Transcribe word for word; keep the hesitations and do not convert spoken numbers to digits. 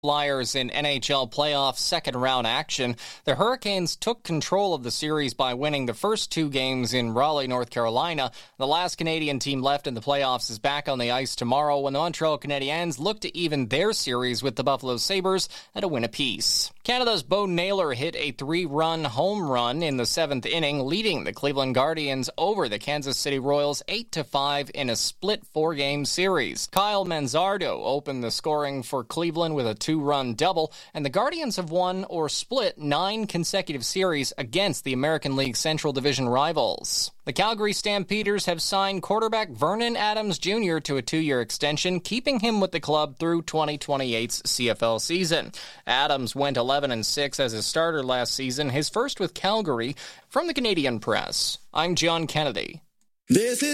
Flyers in N H L playoff second-round action. The Hurricanes took control of the series by winning the first two games in Raleigh, North Carolina. The last Canadian team left in the playoffs is back on the ice tomorrow when the Montreal Canadiens look to even their series with the Buffalo Sabres at a win apiece. Canada's Bo Naylor hit a three-run home run in the seventh inning, leading the Cleveland Guardians over the Kansas City Royals eight to five in a split four-game series. Kyle Manzardo opened the scoring for Cleveland with a two-run double, and the Guardians have won or split nine consecutive series against the American League Central Division rivals. The Calgary Stampeders have signed quarterback Vernon Adams Junior to a two-year extension, keeping him with the club through twenty twenty-eight's C F L season. Adams went eleven and six as a starter last season, his first with Calgary. From the Canadian Press, I'm John Kennedy. This is